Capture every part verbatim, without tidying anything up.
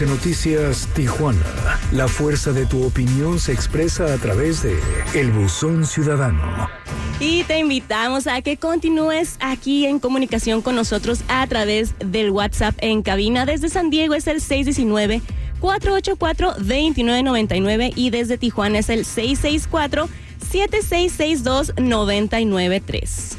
Noticias Tijuana. La fuerza de tu opinión se expresa a través de El Buzón Ciudadano. Y te invitamos a que continúes aquí en comunicación con nosotros a través del WhatsApp en cabina. Desde San Diego es el seis uno nueve, cuatro ocho cuatro, dos nueve nueve nueve y desde Tijuana es el seis seis cuatro, siete seis seis dos, nueve nueve tres.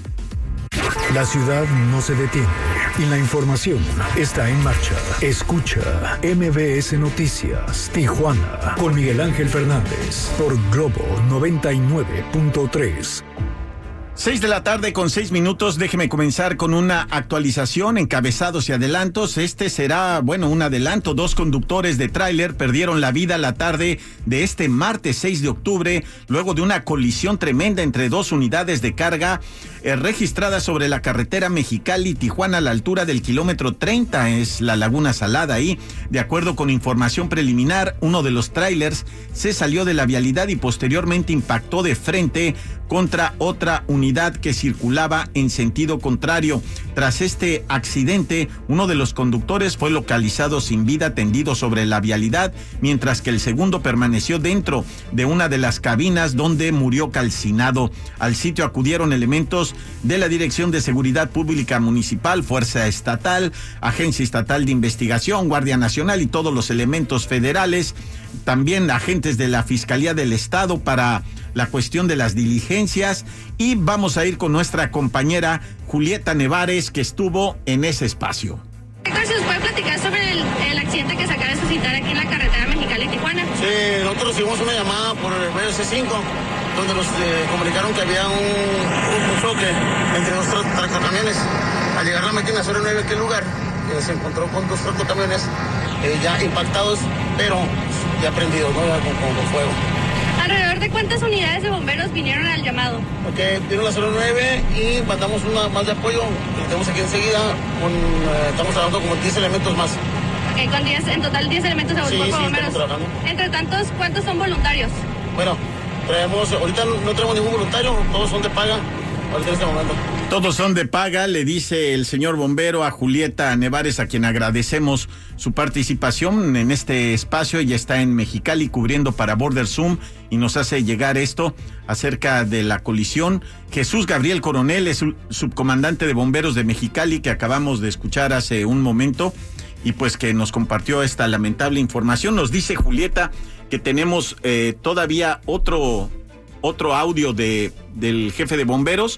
La ciudad no se detiene y la información está en marcha. Escucha M B S Noticias Tijuana con Miguel Ángel Fernández por Globo noventa y nueve punto tres. Seis de la tarde con seis minutos. Déjeme comenzar con una actualización, encabezados y adelantos. Este será, bueno, un adelanto. Dos conductores de tráiler perdieron la vida la tarde de este martes seis de octubre, luego de una colisión tremenda entre dos unidades de carga eh, registradas sobre la carretera Mexicali-Tijuana a la altura del kilómetro treinta, es la Laguna Salada ahí. De acuerdo con información preliminar, uno de los tráilers se salió de la vialidad y posteriormente impactó de frente contra otra unidad que circulaba en sentido contrario. Tras este accidente, uno de los conductores fue localizado sin vida tendido sobre la vialidad, mientras que el segundo permaneció dentro de una de las cabinas donde murió calcinado. Al sitio acudieron elementos de la Dirección de Seguridad Pública Municipal, Fuerza Estatal, Agencia Estatal de Investigación, Guardia Nacional y todos los elementos federales, también agentes de la Fiscalía del Estado para la cuestión de las diligencias, y vamos a ir con nuestra compañera Julieta Nevares, que estuvo en ese espacio. ¿Se nos puede platicar sobre el, el accidente que se acaba de suscitar aquí en la carretera Mexicali-Tijuana? Sí, nosotros recibimos una llamada por el medio C cinco, donde nos eh, comunicaron que había un, un, un choque entre dos tra tractocamiones. Al llegar la máquina cero nueve a aquel lugar, eh, se encontró con dos tractocamiones eh, ya impactados, pero ya prendidos, ¿no? Ya con, con, con fuego. ¿Alrededor de cuántas unidades de bomberos vinieron al llamado? Ok, vino la cero nueve y mandamos una más de apoyo, que tenemos aquí enseguida, con, eh, estamos trabajando con diez elementos más. Ok, con diez, en total diez elementos de sí, cuerpo sí, de bomberos. Entre tantos, ¿cuántos son voluntarios? Bueno, traemos, ahorita no tenemos ningún voluntario, todos son de paga, ahorita en este momento. Todos son de paga, le dice el señor bombero a Julieta Nevares, a quien agradecemos su participación en este espacio. Ella está en Mexicali cubriendo para Border Zoom y nos hace llegar esto acerca de la colisión. Jesús Gabriel Coronel es el subcomandante de bomberos de Mexicali, que acabamos de escuchar hace un momento, y pues que nos compartió esta lamentable información. Nos dice Julieta que tenemos eh, todavía otro, otro audio de, del jefe de bomberos.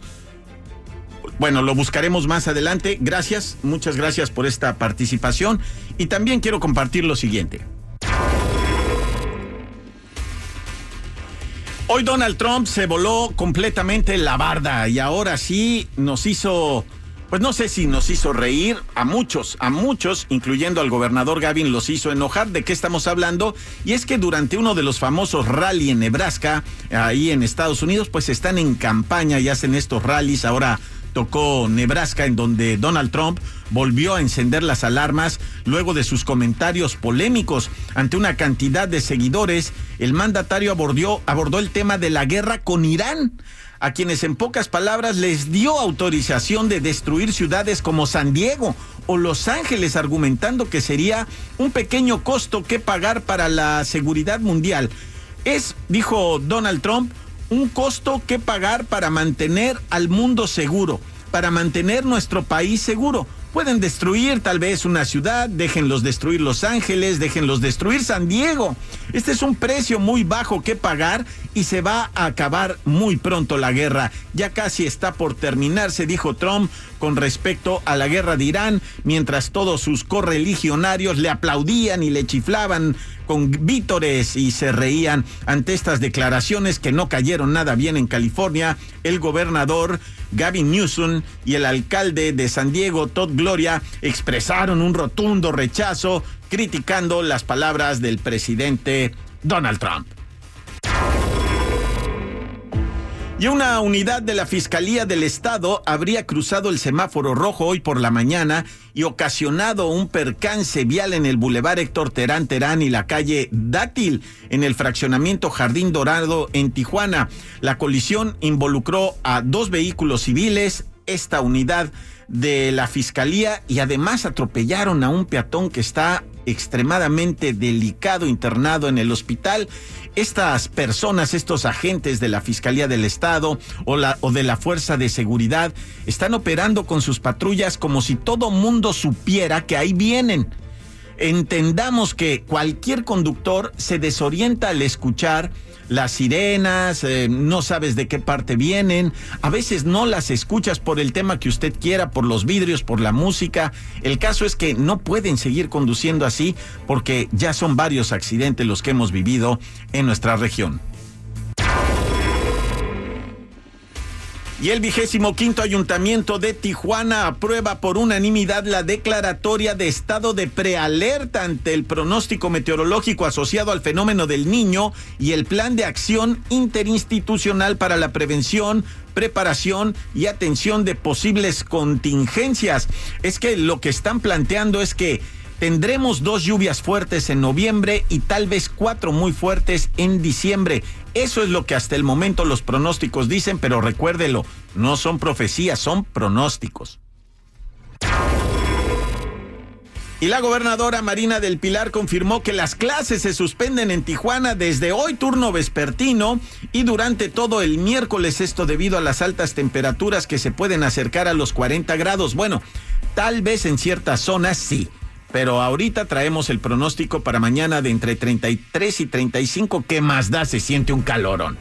Bueno, lo buscaremos más adelante. Gracias, muchas gracias por esta participación. Y también quiero compartir lo siguiente. Hoy Donald Trump se voló completamente la barda y ahora sí nos hizo, pues no sé si nos hizo reír, a muchos, a muchos, incluyendo al gobernador Gavin, los hizo enojar. ¿De qué estamos hablando? Y es que durante uno de los famosos rally en Nebraska, ahí en Estados Unidos, pues están en campaña y hacen estos rallies. Ahora tocó Nebraska, en donde Donald Trump volvió a encender las alarmas luego de sus comentarios polémicos. Ante una cantidad de seguidores, el mandatario abordó, abordó el tema de la guerra con Irán, a quienes en pocas palabras les dio autorización de destruir ciudades como San Diego o Los Ángeles, argumentando que sería un pequeño costo que pagar para la seguridad mundial. Es, dijo Donald Trump, un costo que pagar para mantener al mundo seguro, para mantener nuestro país seguro. Pueden destruir tal vez una ciudad, déjenlos destruir Los Ángeles, déjenlos destruir San Diego. Este es un precio muy bajo que pagar y se va a acabar muy pronto la guerra. Ya casi está por terminarse, dijo Trump con respecto a la guerra de Irán, mientras todos sus correligionarios le aplaudían y le chiflaban con vítores y se reían ante estas declaraciones que no cayeron nada bien en California. El gobernador Gavin Newsom y el alcalde de San Diego, Todd Gloria, expresaron un rotundo rechazo, criticando las palabras del presidente Donald Trump. Y una unidad de la Fiscalía del Estado habría cruzado el semáforo rojo hoy por la mañana y ocasionado un percance vial en el Boulevard Héctor Terán Terán y la calle Dátil, en el fraccionamiento Jardín Dorado en Tijuana. La colisión involucró a dos vehículos civiles, esta unidad de la Fiscalía, y además atropellaron a un peatón que está extremadamente delicado internado en el hospital. Estas personas, estos agentes de la Fiscalía del Estado o, la, o de la Fuerza de Seguridad están operando con sus patrullas como si todo mundo supiera que ahí vienen. Entendamos que cualquier conductor se desorienta al escuchar las sirenas, eh, no sabes de qué parte vienen, a veces no las escuchas por el tema que usted quiera, por los vidrios, por la música. El caso es que no pueden seguir conduciendo así porque ya son varios accidentes los que hemos vivido en nuestra región. Y el vigésimo quinto Ayuntamiento de Tijuana aprueba por unanimidad la declaratoria de estado de prealerta ante el pronóstico meteorológico asociado al fenómeno del Niño y el plan de acción interinstitucional para la prevención, preparación y atención de posibles contingencias. Es que lo que están planteando es que tendremos dos lluvias fuertes en noviembre y tal vez cuatro muy fuertes en diciembre. Eso es lo que hasta el momento los pronósticos dicen, pero recuérdelo, no son profecías, son pronósticos. Y la gobernadora Marina del Pilar confirmó que las clases se suspenden en Tijuana desde hoy, turno vespertino, y durante todo el miércoles, esto debido a las altas temperaturas que se pueden acercar a los cuarenta grados. Bueno, tal vez en ciertas zonas sí, pero ahorita traemos el pronóstico para mañana de entre treinta y tres y treinta y cinco. ¿Qué más da? Se siente un calorón.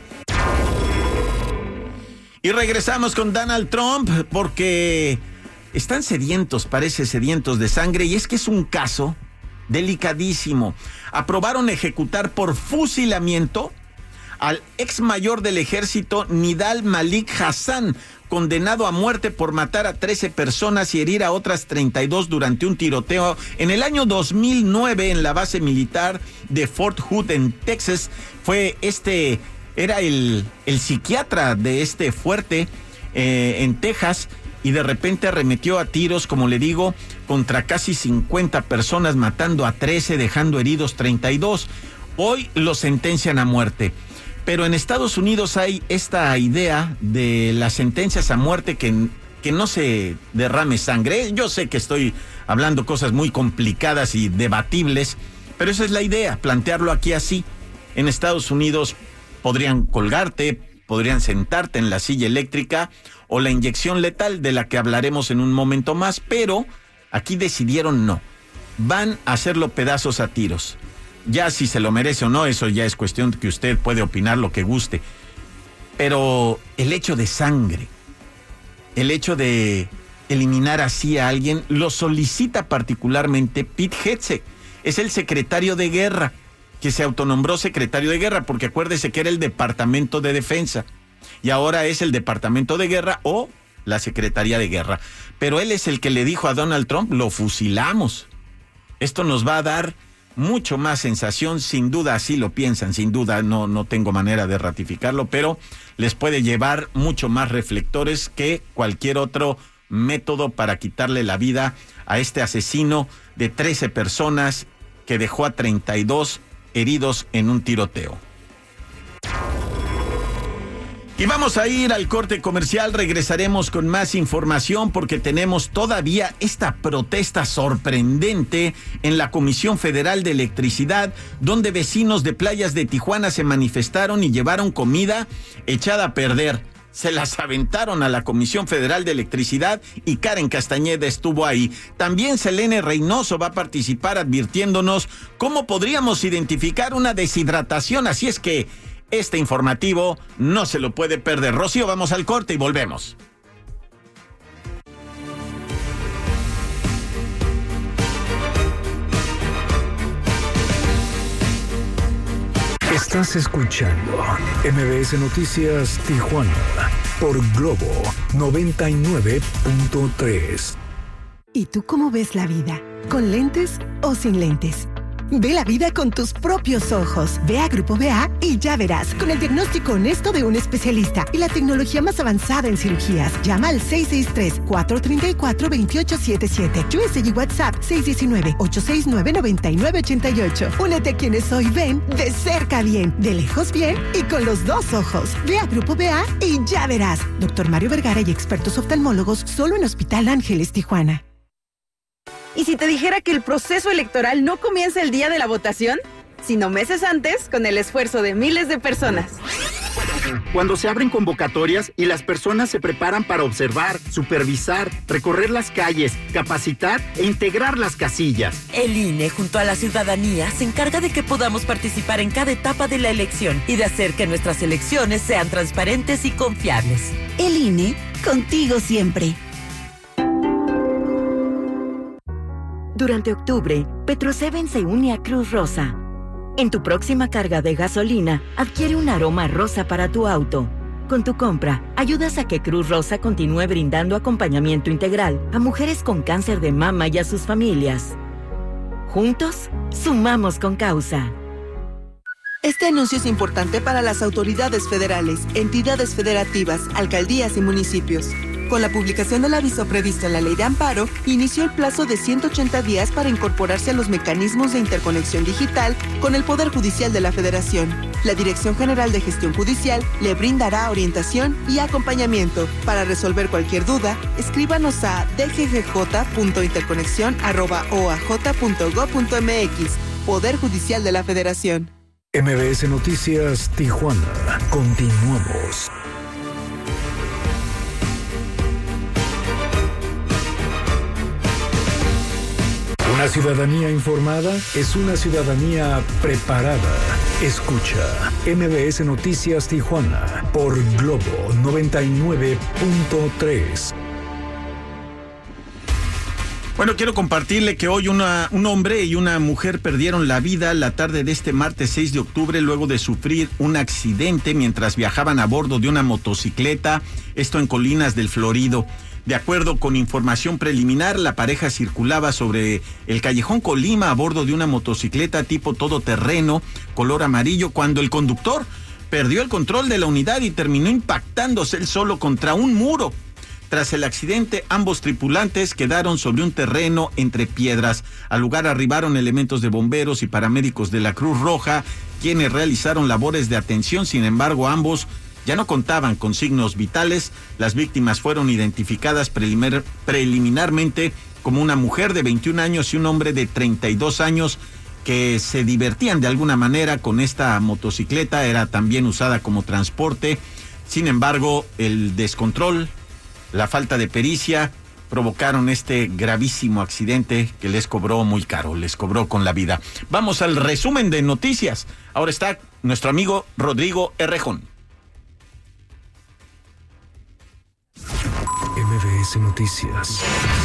Y regresamos con Donald Trump porque están sedientos, parece sedientos de sangre, y es que es un caso delicadísimo. Aprobaron ejecutar por fusilamiento al ex mayor del ejército Nidal Malik Hassan, condenado a muerte por matar a trece personas y herir a otras treinta y dos durante un tiroteo en el año dos mil nueve en la base militar de Fort Hood en Texas. Fue este, era el, el psiquiatra de este fuerte eh, en Texas, y de repente arremetió a tiros, como le digo, contra casi cincuenta personas, matando a trece, dejando heridos treinta y dos. Hoy lo sentencian a muerte. Pero en Estados Unidos hay esta idea de las sentencias a muerte, que, que no se derrame sangre. Yo sé que estoy hablando cosas muy complicadas y debatibles, pero esa es la idea, plantearlo aquí así. En Estados Unidos podrían colgarte, podrían sentarte en la silla eléctrica o la inyección letal, de la que hablaremos en un momento más, pero aquí decidieron no. Van a hacerlo pedazos a tiros. Ya si se lo merece o no, eso ya es cuestión de que usted puede opinar lo que guste. Pero el hecho de sangre, el hecho de eliminar así a alguien, lo solicita particularmente Pete Hegseth. Es el secretario de guerra, que se autonombró secretario de guerra, porque acuérdese que era el Departamento de Defensa, y ahora es el Departamento de Guerra o la Secretaría de Guerra. Pero él es el que le dijo a Donald Trump, lo fusilamos. Esto nos va a dar mucho más sensación, sin duda así lo piensan, sin duda, no, no tengo manera de ratificarlo, pero les puede llevar mucho más reflectores que cualquier otro método para quitarle la vida a este asesino de trece personas que dejó a treinta y dos heridos en un tiroteo. Y vamos a ir al corte comercial, regresaremos con más información porque tenemos todavía esta protesta sorprendente en la Comisión Federal de Electricidad, donde vecinos de playas de Tijuana se manifestaron y llevaron comida echada a perder. Se las aventaron a la Comisión Federal de Electricidad y Karen Castañeda estuvo ahí. También Selene Reynoso va a participar advirtiéndonos cómo podríamos identificar una deshidratación, así es que este informativo no se lo puede perder. Rocío, vamos al corte y volvemos. Estás escuchando M B S Noticias Tijuana por Globo noventa y nueve punto tres. ¿Y tú cómo ves la vida? ¿Con lentes o sin lentes? Ve la vida con tus propios ojos. Ve a Grupo B A y ya verás, con el diagnóstico honesto de un especialista y la tecnología más avanzada en cirugías. Llama al seis seis tres, cuatro tres cuatro, dos ocho siete siete. U S G WhatsApp seis uno nueve, ocho seis nueve, nueve nueve ocho ocho. Únete a quienes hoy ven de cerca bien, de lejos bien y con los dos ojos. Ve a Grupo B A y ya verás. Doctor Mario Vergara y expertos oftalmólogos solo en Hospital Ángeles, Tijuana. ¿Y si te dijera que el proceso electoral no comienza el día de la votación, sino meses antes, con el esfuerzo de miles de personas? Cuando se abren convocatorias y las personas se preparan para observar, supervisar, recorrer las calles, capacitar e integrar las casillas. El I N E, junto a la ciudadanía, se encarga de que podamos participar en cada etapa de la elección y de hacer que nuestras elecciones sean transparentes y confiables. El I N E, contigo siempre. Durante octubre, Petroseven se une a Cruz Rosa. En tu próxima carga de gasolina, adquiere un aroma rosa para tu auto. Con tu compra, ayudas a que Cruz Rosa continúe brindando acompañamiento integral a mujeres con cáncer de mama y a sus familias. Juntos, sumamos con causa. Este anuncio es importante para las autoridades federales, entidades federativas, alcaldías y municipios. Con la publicación del aviso previsto en la Ley de Amparo, inició el plazo de ciento ochenta días para incorporarse a los mecanismos de interconexión digital con el Poder Judicial de la Federación. La Dirección General de Gestión Judicial le brindará orientación y acompañamiento. Para resolver cualquier duda, escríbanos a d g g j punto interconexión arroba o a j punto gob punto m x. Poder Judicial de la Federación. M B S Noticias Tijuana. Continuamos. Una ciudadanía informada es una ciudadanía preparada. Escucha M B S Noticias Tijuana por Globo noventa y nueve punto tres. Bueno, quiero compartirle que hoy una, un hombre y una mujer perdieron la vida la tarde de este martes seis de octubre luego de sufrir un accidente mientras viajaban a bordo de una motocicleta, esto en Colinas del Florido. De acuerdo con información preliminar, la pareja circulaba sobre el Callejón Colima a bordo de una motocicleta tipo todoterreno, color amarillo, cuando el conductor perdió el control de la unidad y terminó impactándose él solo contra un muro. Tras el accidente, ambos tripulantes quedaron sobre un terreno entre piedras. Al lugar arribaron elementos de bomberos y paramédicos de la Cruz Roja, quienes realizaron labores de atención. Sin embargo, ambos ya no contaban con signos vitales. Las víctimas fueron identificadas preliminar, preliminarmente como una mujer de veintiún años y un hombre de treinta y dos años que se divertían de alguna manera con esta motocicleta. Era también usada como transporte. Sin embargo, el descontrol, la falta de pericia provocaron este gravísimo accidente que les cobró muy caro, les cobró con la vida. Vamos al resumen de noticias. Ahora está nuestro amigo Rodrigo Errejón. M B S Noticias.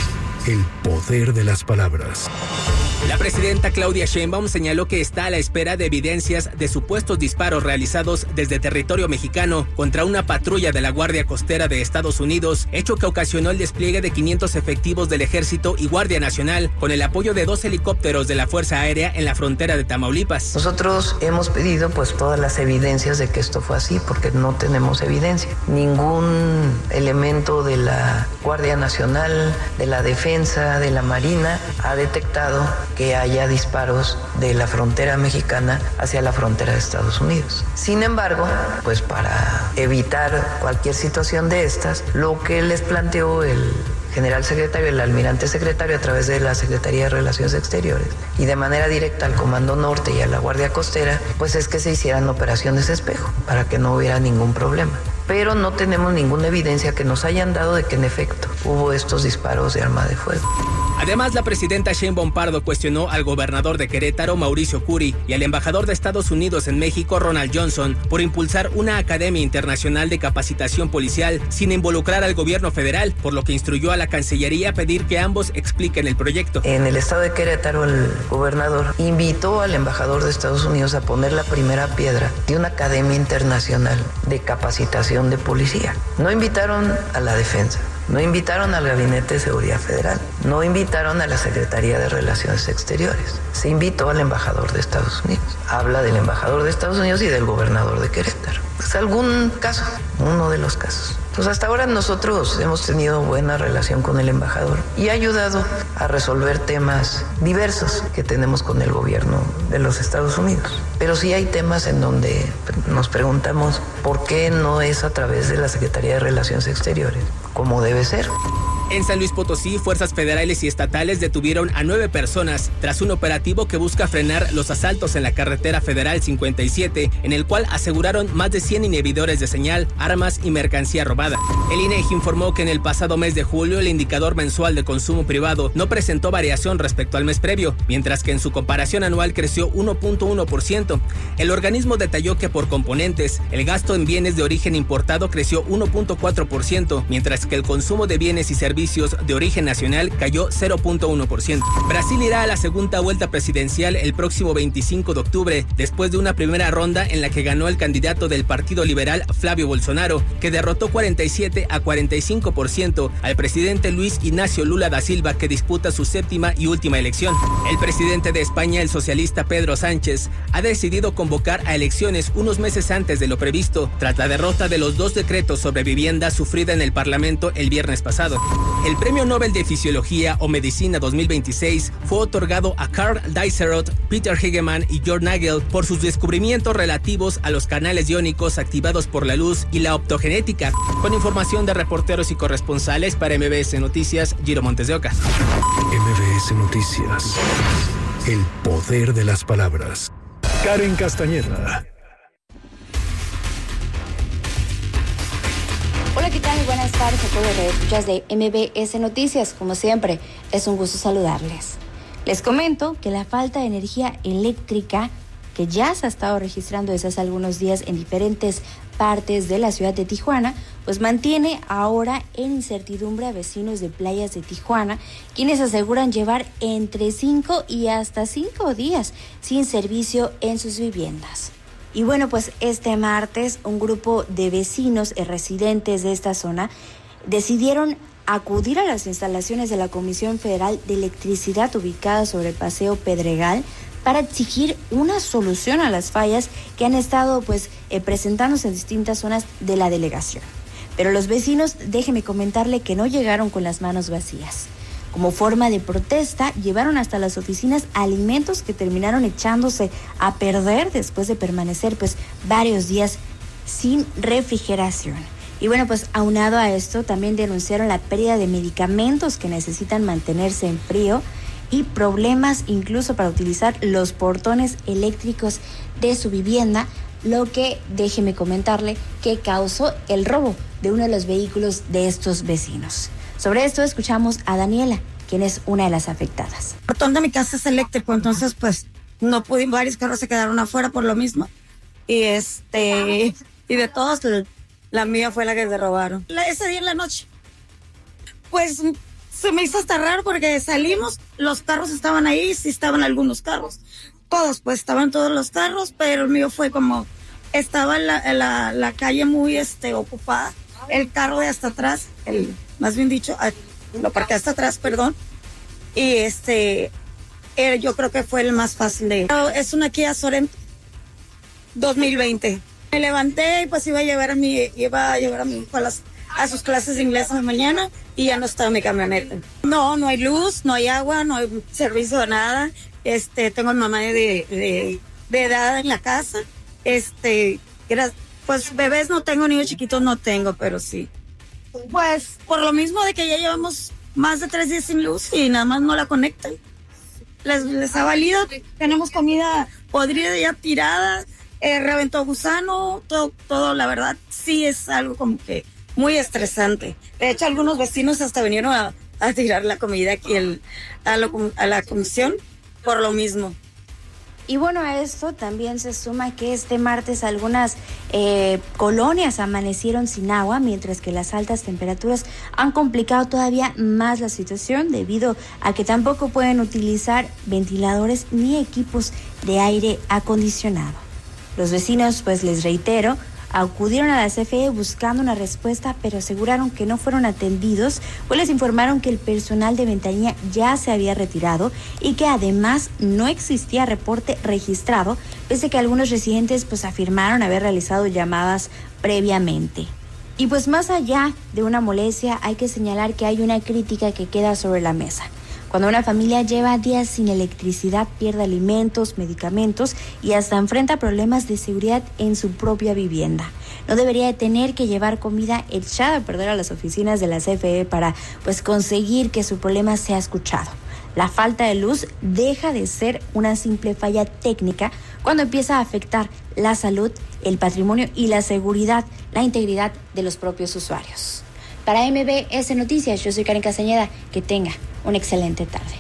El poder de las palabras. La presidenta Claudia Sheinbaum señaló que está a la espera de evidencias de supuestos disparos realizados desde territorio mexicano contra una patrulla de la Guardia Costera de Estados Unidos, hecho que ocasionó el despliegue de quinientos efectivos del Ejército y Guardia Nacional, con el apoyo de dos helicópteros de la Fuerza Aérea en la frontera de Tamaulipas. Nosotros hemos pedido pues todas las evidencias de que esto fue así, porque no tenemos evidencia. Ningún elemento de la Guardia Nacional, de la Defensa, de la Marina ha detectado que haya disparos de la frontera mexicana hacia la frontera de Estados Unidos. Sin embargo, pues para evitar cualquier situación de estas, lo que les planteó el general secretario, el almirante secretario, a través de la Secretaría de Relaciones Exteriores y de manera directa al Comando Norte y a la Guardia Costera, pues es que se hicieran operaciones espejo para que no hubiera ningún problema. Pero no tenemos ninguna evidencia que nos hayan dado de que en efecto hubo estos disparos de arma de fuego. Además, la presidenta Sheinbaum Pardo cuestionó al gobernador de Querétaro, Mauricio Curi, y al embajador de Estados Unidos en México, Ronald Johnson, por impulsar una academia internacional de capacitación policial sin involucrar al gobierno federal, por lo que instruyó a la Cancillería a pedir que ambos expliquen el proyecto. En el estado de Querétaro, el gobernador invitó al embajador de Estados Unidos a poner la primera piedra de una academia internacional de capacitación de policía. No invitaron a la defensa. No invitaron al Gabinete de Seguridad Federal, no invitaron a la Secretaría de Relaciones Exteriores, se invitó al embajador de Estados Unidos. Habla del embajador de Estados Unidos y del gobernador de Querétaro. Es algún caso, uno de los casos. Pues hasta ahora nosotros hemos tenido buena relación con el embajador y ha ayudado a resolver temas diversos que tenemos con el gobierno de los Estados Unidos. Pero sí hay temas en donde nos preguntamos por qué no es a través de la Secretaría de Relaciones Exteriores, como debe ser. En San Luis Potosí, fuerzas federales y estatales detuvieron a nueve personas tras un operativo que busca frenar los asaltos en la carretera federal cincuenta y siete, en el cual aseguraron más de cien inhibidores de señal, armas y mercancía robada. El INEGI informó que en el pasado mes de julio el indicador mensual de consumo privado no presentó variación respecto al mes previo, mientras que en su comparación anual creció uno punto uno por ciento. El organismo detalló que por componentes, el gasto en bienes de origen importado creció uno punto cuatro por ciento, mientras que el consumo de bienes y servicios de origen nacional cayó cero punto uno por ciento. Brasil irá a la segunda vuelta presidencial el próximo veinticinco de octubre, después de una primera ronda en la que ganó el candidato del Partido Liberal, Flavio Bolsonaro, que derrotó cuarenta y siete a cuarenta y cinco por ciento al presidente Luis Ignacio Lula da Silva, que disputa su séptima y última elección. El presidente de España, el socialista Pedro Sánchez, ha decidido convocar a elecciones unos meses antes de lo previsto, tras la derrota de los dos decretos sobre vivienda sufrida en el Parlamento el viernes pasado. El Premio Nobel de Fisiología o Medicina dos mil veintiséis fue otorgado a Karl Dicerot, Peter Hegemann y Jörg Nagel por sus descubrimientos relativos a los canales iónicos activados por la luz y la optogenética. Con información de reporteros y corresponsales para M B S Noticias, Giro Montes de Oca. M B S Noticias. El poder de las palabras. Karen Castañeda. Hola, ¿qué tal? Buenas tardes a todos los escuchas de M B S Noticias. Como siempre, es un gusto saludarles. Les comento que la falta de energía eléctrica que ya se ha estado registrando desde hace algunos días en diferentes partes de la ciudad de Tijuana, pues mantiene ahora en incertidumbre a vecinos de playas de Tijuana, quienes aseguran llevar entre cinco y hasta cinco días sin servicio en sus viviendas. Y bueno, pues este martes un grupo de vecinos y residentes de esta zona decidieron acudir a las instalaciones de la Comisión Federal de Electricidad ubicadas sobre el Paseo Pedregal para exigir una solución a las fallas que han estado pues eh, presentándose en distintas zonas de la delegación. Pero los vecinos, déjeme comentarle que no llegaron con las manos vacías. Como forma de protesta, llevaron hasta las oficinas alimentos que terminaron echándose a perder después de permanecer pues varios días sin refrigeración. Y bueno, pues aunado a esto, también denunciaron la pérdida de medicamentos que necesitan mantenerse en frío y problemas incluso para utilizar los portones eléctricos de su vivienda, lo que, déjeme comentarle, que causó el robo de uno de los vehículos de estos vecinos. Sobre esto escuchamos a Daniela, quien es una de las afectadas. El portón de mi casa es eléctrico, entonces pues no pudimos, varios carros se quedaron afuera por lo mismo. Y este, y de todos, la mía fue la que se robaron. Ese día en la noche, pues se me hizo hasta raro porque salimos, los carros estaban ahí, sí estaban algunos carros. Todos, pues estaban todos los carros, pero el mío fue como, estaba la, la, la calle muy este, ocupada. El carro de hasta atrás, el más bien dicho, lo parqué hasta atrás, perdón. Y este, eh, yo creo que fue el más fácil de... Es una Kia Sorento dos mil veinte. Me levanté y pues iba a llevar a mi, iba a llevar a mi hijo a, las, a sus clases de inglés en la mañana y ya no estaba mi camioneta. No, no hay luz, no hay agua, no hay servicio de nada. Este, tengo a mi mamá de, de, de edad en la casa. Este, pues bebés no tengo, niños chiquitos no tengo, pero sí. Pues por lo mismo de que ya llevamos más de tres días sin luz y nada más no la conectan. Les, les ha valido, tenemos comida podrida ya tirada, eh, reventó gusano, todo, todo, la verdad, sí es algo como que muy estresante. De hecho, algunos vecinos hasta vinieron a, a tirar la comida aquí el, a, lo, a la comisión por lo mismo. Y bueno, a esto también se suma que este martes algunas eh, colonias amanecieron sin agua, mientras que las altas temperaturas han complicado todavía más la situación debido a que tampoco pueden utilizar ventiladores ni equipos de aire acondicionado. Los vecinos, pues les reitero, acudieron a la C F E buscando una respuesta, pero aseguraron que no fueron atendidos, pues les informaron que el personal de ventanilla ya se había retirado y que además no existía reporte registrado, pese a que algunos residentes pues afirmaron haber realizado llamadas previamente. Y pues más allá de una molestia, hay que señalar que hay una crítica que queda sobre la mesa, Cuando una familia lleva días sin electricidad, pierde alimentos, medicamentos y hasta enfrenta problemas de seguridad en su propia vivienda. No debería de tener que llevar comida echada a perder a las oficinas de la C F E para pues conseguir que su problema sea escuchado. La falta de luz deja de ser una simple falla técnica cuando empieza a afectar la salud, el patrimonio y la seguridad, la integridad de los propios usuarios. Para M B S Noticias, yo soy Karen Castañeda. Que tenga una excelente tarde.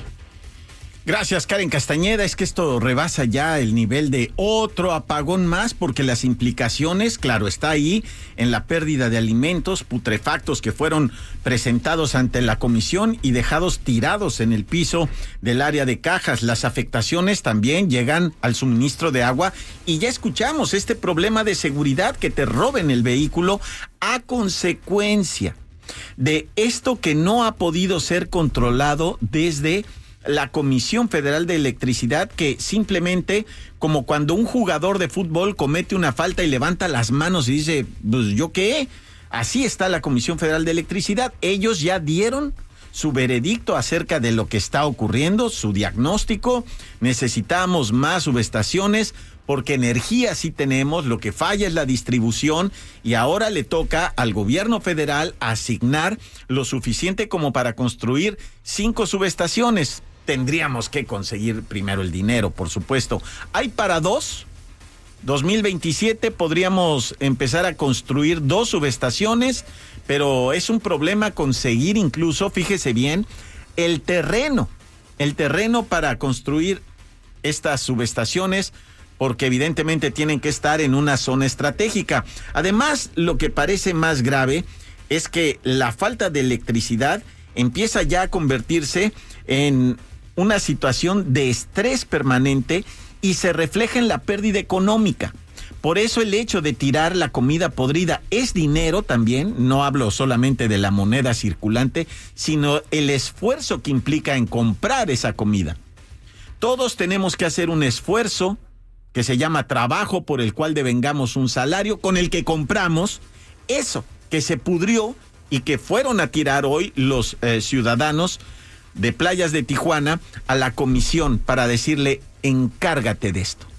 Gracias, Karen Castañeda. Es que esto rebasa ya el nivel de otro apagón más, porque las implicaciones, claro, está ahí en la pérdida de alimentos putrefactos que fueron presentados ante la comisión y dejados tirados en el piso del área de cajas. Las afectaciones también llegan al suministro de agua y ya escuchamos este problema de seguridad, que te roben el vehículo a consecuencia de esto que no ha podido ser controlado desde la Comisión Federal de Electricidad, que simplemente, como cuando un jugador de fútbol comete una falta y levanta las manos y dice, pues ¿yo qué? Así está la Comisión Federal de Electricidad. Ellos ya dieron su veredicto acerca de lo que está ocurriendo, su diagnóstico. Necesitamos más subestaciones porque energía sí tenemos, lo que falla es la distribución, y ahora le toca al gobierno federal asignar lo suficiente como para construir cinco subestaciones. Tendríamos que conseguir primero el dinero, por supuesto. Hay para dos. dos mil veintisiete podríamos empezar a construir dos subestaciones, pero es un problema conseguir incluso, fíjese bien, el terreno, el terreno para construir estas subestaciones, porque evidentemente tienen que estar en una zona estratégica. Además, lo que parece más grave es que la falta de electricidad empieza ya a convertirse en una situación de estrés permanente y se refleja en la pérdida económica. Por eso el hecho de tirar la comida podrida es dinero también. No hablo solamente de la moneda circulante, sino el esfuerzo que implica en comprar esa comida. Todos tenemos que hacer un esfuerzo que se llama trabajo, por el cual devengamos un salario con el que compramos eso que se pudrió y que fueron a tirar hoy los eh, ciudadanos de Playas de Tijuana a la comisión para decirle, encárgate de esto,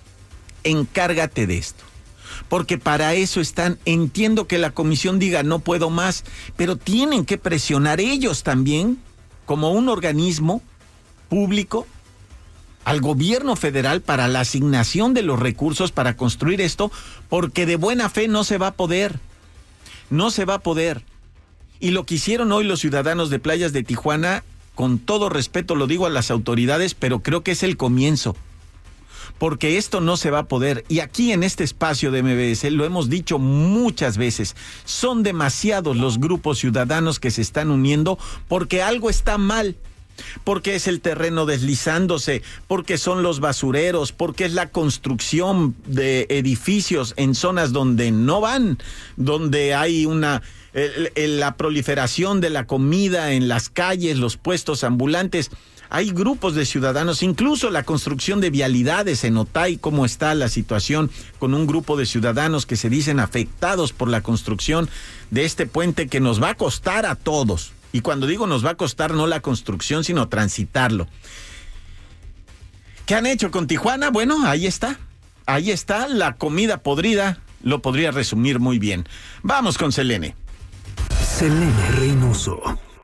encárgate de esto. Porque para eso están. Entiendo que la comisión diga no puedo más, pero tienen que presionar ellos también, como un organismo público, al gobierno federal para la asignación de los recursos para construir esto, porque de buena fe no se va a poder, no se va a poder. Y lo que hicieron hoy los ciudadanos de Playas de Tijuana, con todo respeto lo digo a las autoridades, pero creo que es el comienzo, porque esto no se va a poder. Y aquí en este espacio de M B S lo hemos dicho muchas veces, son demasiados los grupos ciudadanos que se están uniendo porque algo está mal. Porque es el terreno deslizándose, porque son los basureros, porque es la construcción de edificios en zonas donde no van, donde hay una el, el, la proliferación de la comida en las calles, los puestos ambulantes. Hay grupos de ciudadanos, incluso la construcción de vialidades en Otay, cómo está la situación con un grupo de ciudadanos que se dicen afectados por la construcción de este puente que nos va a costar a todos. Y cuando digo nos va a costar no la construcción, sino transitarlo. ¿Qué han hecho con Tijuana? Bueno, ahí está. Ahí está la comida podrida. Lo podría resumir muy bien. Vamos con Selene. Selene Reynoso.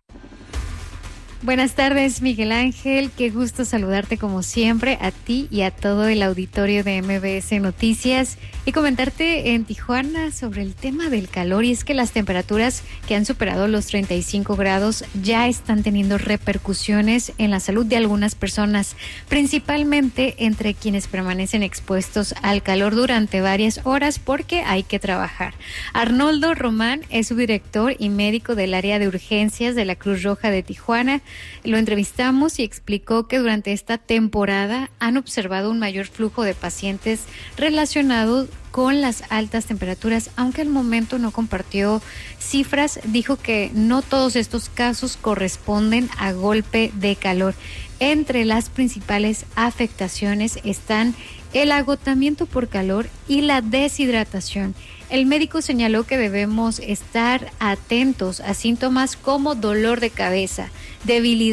Buenas tardes, Miguel Ángel. Qué gusto saludarte como siempre, a ti y a todo el auditorio de M B S Noticias, y comentarte en Tijuana sobre el tema del calor. Y es que las temperaturas que han superado los treinta y cinco grados ya están teniendo repercusiones en la salud de algunas personas, principalmente entre quienes permanecen expuestos al calor durante varias horas porque hay que trabajar. Arnoldo Román es subdirector y médico del área de urgencias de la Cruz Roja de Tijuana. Lo entrevistamos y explicó que durante esta temporada han observado un mayor flujo de pacientes relacionados con las altas temperaturas, aunque al momento no compartió cifras. Dijo que no todos estos casos corresponden a golpe de calor. Entre las principales afectaciones están el agotamiento por calor y la deshidratación. El médico señaló que debemos estar atentos a síntomas como dolor de cabeza, debilidad,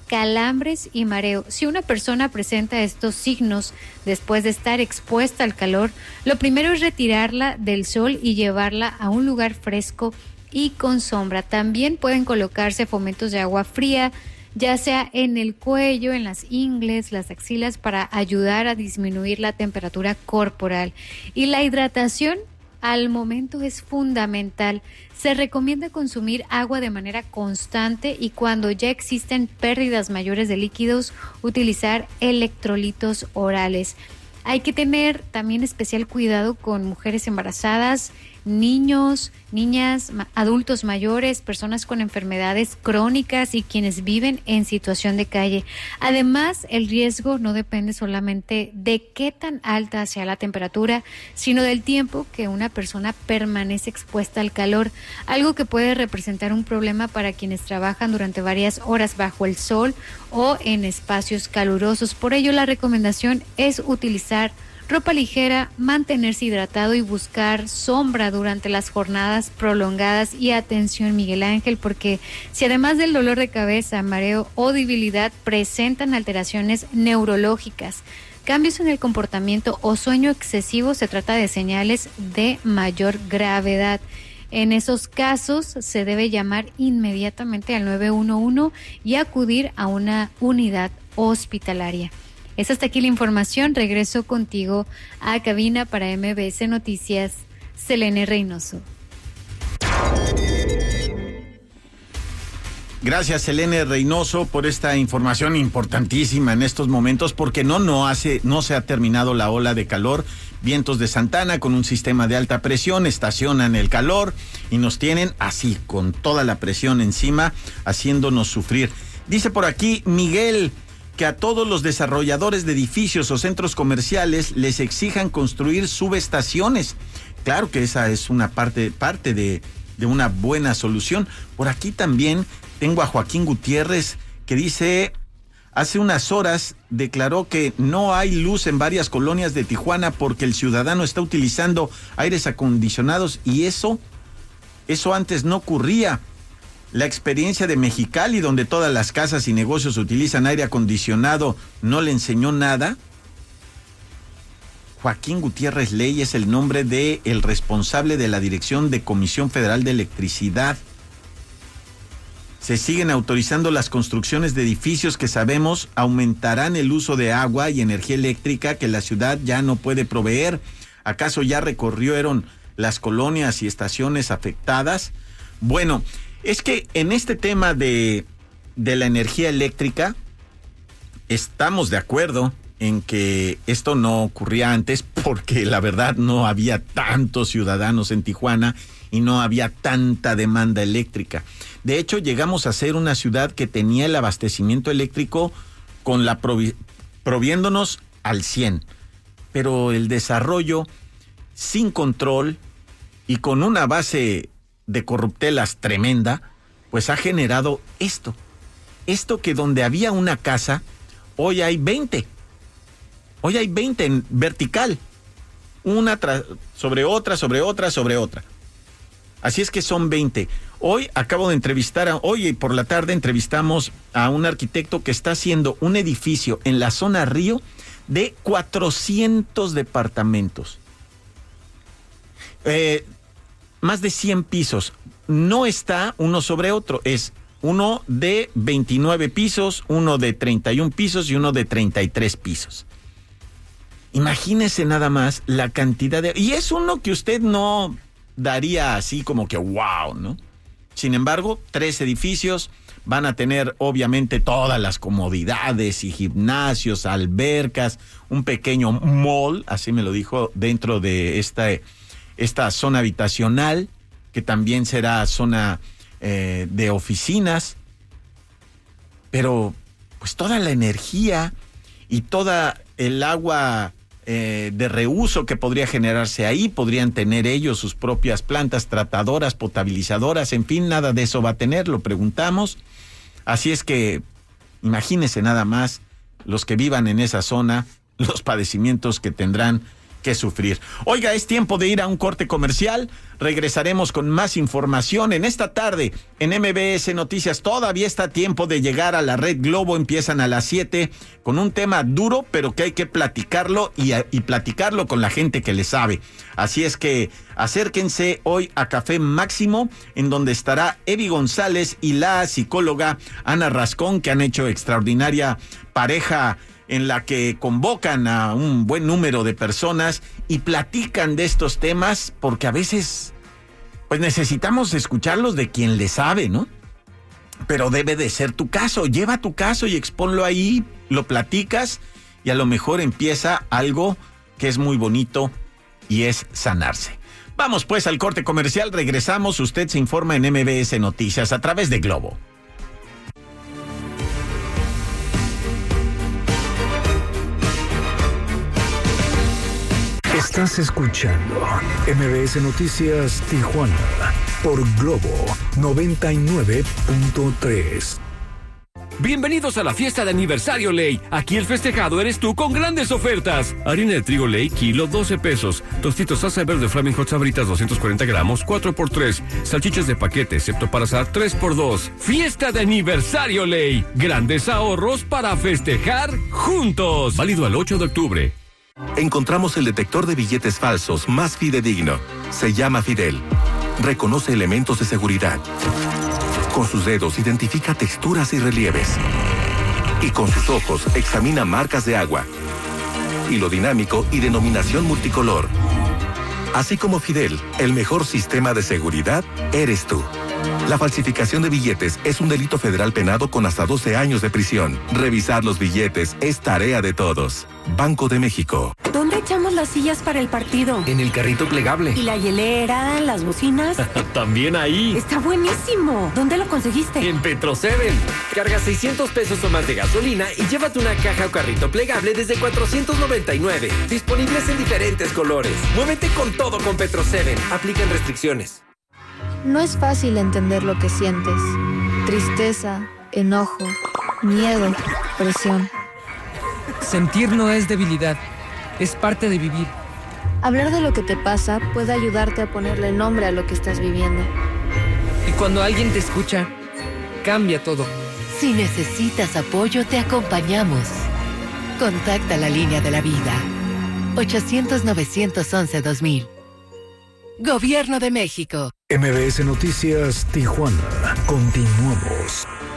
calambres y mareo. Si una persona presenta estos signos después de estar expuesta al calor, lo primero es retirarla del sol y llevarla a un lugar fresco y con sombra. También pueden colocarse fomentos de agua fría, ya sea en el cuello, en las ingles, las axilas, para ayudar a disminuir la temperatura corporal. Y la hidratación al momento es fundamental. Se recomienda consumir agua de manera constante y cuando ya existen pérdidas mayores de líquidos, utilizar electrolitos orales. Hay que tener también especial cuidado con mujeres embarazadas, niños, niñas, adultos mayores, personas con enfermedades crónicas y quienes viven en situación de calle. Además, el riesgo no depende solamente de qué tan alta sea la temperatura, sino del tiempo que una persona permanece expuesta al calor, algo que puede representar un problema para quienes trabajan durante varias horas bajo el sol o en espacios calurosos. Por ello, la recomendación es utilizar ropa ligera, mantenerse hidratado y buscar sombra durante las jornadas prolongadas. Y atención, Miguel Ángel, porque si además del dolor de cabeza, mareo o debilidad presentan alteraciones neurológicas, cambios en el comportamiento o sueño excesivo, se trata de señales de mayor gravedad. En esos casos se debe llamar inmediatamente al nueve uno uno y acudir a una unidad hospitalaria. Es hasta aquí la información. Regreso contigo a cabina para M B S Noticias, Selene Reynoso. Gracias, Selene Reynoso, por esta información importantísima en estos momentos, porque no, no, hace, no se ha terminado la ola de calor. Vientos de Santana con un sistema de alta presión estacionan el calor y nos tienen así, con toda la presión encima, haciéndonos sufrir. Dice por aquí Miguel que a todos los desarrolladores de edificios o centros comerciales les exijan construir subestaciones. Claro que esa es una parte, parte de, de una buena solución. Por aquí también tengo a Joaquín Gutiérrez que dice, hace unas horas declaró que no hay luz en varias colonias de Tijuana porque el ciudadano está utilizando aires acondicionados y eso, eso antes no ocurría. La experiencia de Mexicali, donde todas las casas y negocios utilizan aire acondicionado, ¿no le enseñó nada? Joaquín Gutiérrez Ley es el nombre de el responsable de la Dirección de Comisión Federal de Electricidad. Se siguen autorizando las construcciones de edificios que sabemos aumentarán el uso de agua y energía eléctrica que la ciudad ya no puede proveer. ¿Acaso ya recorrieron las colonias y estaciones afectadas? Bueno, es que en este tema de, de la energía eléctrica estamos de acuerdo en que esto no ocurría antes porque la verdad no había tantos ciudadanos en Tijuana y no había tanta demanda eléctrica. De hecho, llegamos a ser una ciudad que tenía el abastecimiento eléctrico con la provi- proviéndonos al cien, pero el desarrollo sin control y con una base de corruptelas tremenda, pues ha generado esto. Esto que donde había una casa, hoy hay veinte. Hoy hay veinte en vertical. Una tra- sobre otra, sobre otra, sobre otra. Así es que son veinte. Hoy acabo de entrevistar, a, hoy por la tarde entrevistamos a un arquitecto que está haciendo un edificio en la zona Río de cuatrocientos departamentos. Eh... Más de cien pisos. No está uno sobre otro, es uno de veintinueve pisos, uno de treinta y un pisos y uno de treinta y tres pisos. Imagínese nada más la cantidad de... Y es uno que usted no daría así como que wow, ¿no? Sin embargo, tres edificios van a tener obviamente todas las comodidades y gimnasios, albercas, un pequeño mall, así me lo dijo, dentro de esta... esta zona habitacional, que también será zona eh, de oficinas, pero pues toda la energía y toda el agua eh, de reuso que podría generarse ahí, podrían tener ellos sus propias plantas tratadoras, potabilizadoras, en fin, nada de eso va a tener, lo preguntamos. Así es que imagínense nada más los que vivan en esa zona, los padecimientos que tendrán que sufrir. Oiga, es tiempo de ir a un corte comercial. Regresaremos con más información en esta tarde en M B S Noticias. Todavía está tiempo de llegar a la Red Globo. Empiezan a las siete con un tema duro, pero que hay que platicarlo y, y platicarlo con la gente que le sabe. Así es que acérquense hoy a Café Máximo, en donde estará Evi González y la psicóloga Ana Rascón, que han hecho extraordinaria pareja en la que convocan a un buen número de personas y platican de estos temas, porque a veces pues necesitamos escucharlos de quien le sabe, ¿no? Pero debe de ser tu caso. Lleva tu caso y expónlo ahí, lo platicas y a lo mejor empieza algo que es muy bonito y es sanarse. Vamos pues al corte comercial, regresamos. Usted se informa en M B S Noticias a través de Globo. Estás escuchando M B S Noticias Tijuana por Globo noventa y nueve punto tres. Bienvenidos a la fiesta de aniversario Ley. Aquí el festejado eres tú con grandes ofertas. Harina de trigo Ley, kilo, doce pesos. Tostitos salsa verde Flaming Hot Sabritas, doscientos cuarenta gramos, cuatro por tres. Salchichas de paquete, excepto para asar, tres por dos. Fiesta de aniversario Ley. Grandes ahorros para festejar juntos. Válido al ocho de octubre. Encontramos el detector de billetes falsos más fidedigno. Se llama Fidel. Reconoce elementos de seguridad. Con sus dedos identifica texturas y relieves. Y con sus ojos examina marcas de agua. Hilo dinámico y denominación multicolor. Así como Fidel, el mejor sistema de seguridad eres tú. La falsificación de billetes es un delito federal penado con hasta doce años de prisión. Revisar los billetes es tarea de todos. Banco de México. ¿Dónde echamos las sillas para el partido? En el carrito plegable. ¿Y la hielera, las bocinas? También ahí. Está buenísimo. ¿Dónde lo conseguiste? En Petro Seven. Carga seiscientos pesos o más de gasolina y llévate una caja o carrito plegable desde cuatrocientos noventa y nueve. Disponibles en diferentes colores. Muévete con todo con Petro Seven. Aplican restricciones. No es fácil entender lo que sientes. Tristeza, enojo, miedo, presión. Sentir no es debilidad, es parte de vivir. Hablar de lo que te pasa puede ayudarte a ponerle nombre a lo que estás viviendo. Y cuando alguien te escucha, cambia todo. Si necesitas apoyo, te acompañamos. Contacta la línea de la vida. ochocientos, novecientos once, dos mil. Gobierno de México. M B S Noticias Tijuana. Continuamos.